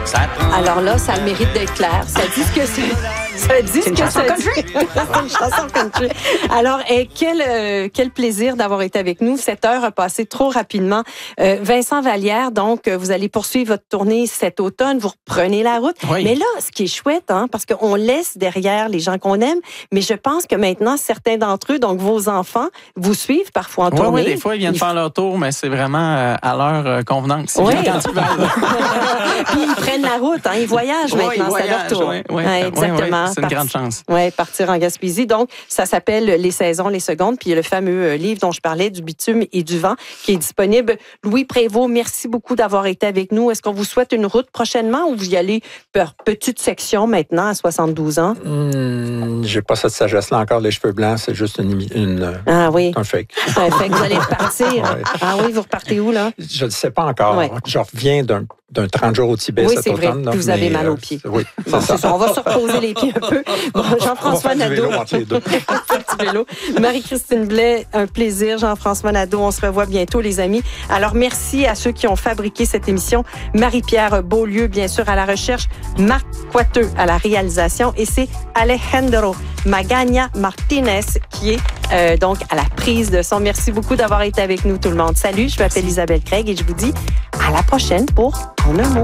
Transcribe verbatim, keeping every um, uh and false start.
Ça prend... Alors là, ça a le mérite d'être clair. Ça dit ce que c'est. Ça dit ce que ça dit. C'est une chanson country. Alors, eh, quel, euh, quel plaisir d'avoir été avec nous. Cette heure a passé trop rapidement. Euh, Vincent Vallière, donc, vous allez poursuivre votre tournée cet automne. Vous reprenez la route. Oui. Mais là, ce qui est chouette, hein, parce qu'on laisse derrière les gens qu'on aime, mais je pense que maintenant, certains d'entre eux, donc vos enfants, vous suivent parfois en Oui, tournée. oui, des fois, ils viennent ils... faire leur tour, mais c'est vraiment euh, à leur euh, convenance. Oui. Quand ils veulent. Puis ils prennent la route, hein, ils voyagent Oui, maintenant, c'est à leur tour. Oui, oui, ouais, exactement. Oui, oui, c'est une grande chance. Oui, partir en Gaspésie. Donc, ça s'appelle Les saisons, les secondes. Puis il y a le fameux livre dont je parlais, Du bitume et du vent, qui est disponible. Louis Prévost, merci beaucoup d'avoir été avec nous. Est-ce qu'on vous souhaite une route prochainement ou vous y allez par petite section maintenant à soixante-douze ans? Mmh, j'ai pas cette sagesse-là encore, les cheveux blancs, c'est juste une, une ah oui. un fake. Un fake, vous allez repartir. Ouais. Ah oui, vous repartez où, là? Je ne sais pas encore. Ouais. Je reviens d'un d'un trente jours au Tibet oui, cet c'est automne. Vrai. Vous mais, avez mal euh, aux pieds. Oui, bon, c'est ça. On va se reposer les pieds un peu. Bon, Jean-François Nadeau. Petit vélo. Marie-Christine Blais, un plaisir. Jean-François Nadeau, on se revoit bientôt, les amis. Alors, merci à ceux qui ont fabriqué cette émission. Marie-Pierre Beaulieu, bien sûr, à la recherche. Marc Coiteux à la réalisation. Et c'est Alejandro Magana Martinez qui est euh, donc à la prise de son. Merci beaucoup d'avoir été avec nous, tout le monde. Salut, je m'appelle Isabelle Craig et je vous dis à la prochaine pour En un mot.